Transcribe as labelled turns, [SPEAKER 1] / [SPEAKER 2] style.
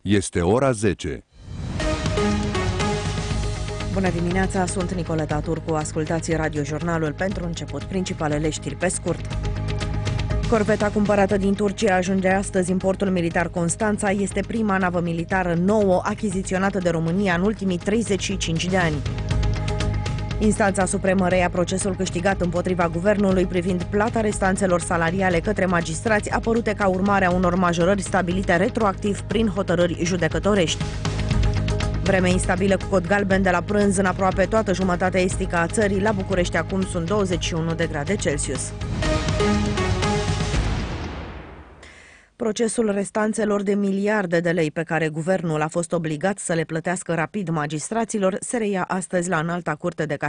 [SPEAKER 1] Este ora 10.
[SPEAKER 2] Bună dimineața, sunt Nicoleta Turcu. Ascultați radiojurnalul pentru început. Principalele știri pe scurt. Corveta cumpărată din Turcia ajunge astăzi în portul militar Constanța. Este prima navă militară nouă achiziționată de România în ultimii 35 de ani. Instanța Supremă reia procesul câștigat împotriva guvernului privind plata restanțelor salariale către magistrați apărute ca urmare a unor majorări stabilite retroactiv prin hotărâri judecătorești. Vreme instabilă cu cod galben de la prânz în aproape toată jumătatea estică a țării. La București acum sunt 21 de grade Celsius. Procesul restanțelor de miliarde de lei pe care guvernul a fost obligat să le plătească rapid magistraților se reia astăzi la Înalta Curte de